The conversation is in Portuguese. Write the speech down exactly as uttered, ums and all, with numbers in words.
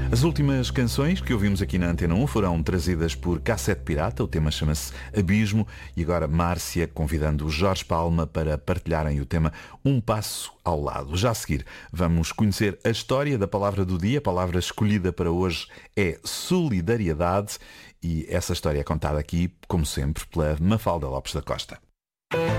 As últimas canções que ouvimos aqui na Antena um foram trazidas por Cassete Pirata, o tema chama-se Abismo, e agora Márcia convidando o Jorge Palma para partilharem o tema Um Passo ao Lado. Já a seguir vamos conhecer a história da palavra do dia. A palavra escolhida para hoje é solidariedade e essa história é contada aqui, como sempre, pela Mafalda Lopes da Costa.